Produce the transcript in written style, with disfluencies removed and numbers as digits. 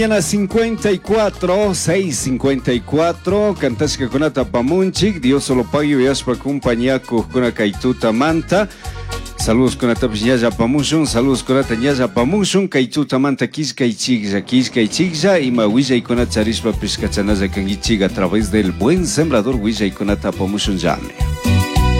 Mañana 54, 6:54, Cantasca con Atapamunchik, Dios solo pague veas para compañaco con la Kaituta Manta. Saludos con Atapiñaya Pamushun, saludos con Atañaya Pamushun, Kaituta Manta Kiska y Chigza, y Mawilla y con Acharispa Piscachanaza Kangichiga a través del buen sembrador Willa y con Atapamushun Llame.